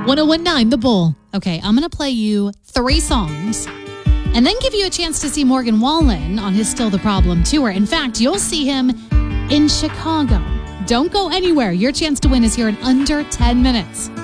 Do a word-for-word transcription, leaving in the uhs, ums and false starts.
one oh one point nine The Bull. Okay, I'm going to play you three songs and then give you a chance to see Morgan Wallen on his Still the Problem tour. In fact, you'll see him in Chicago. Don't go anywhere. Your chance to win is here in under ten minutes.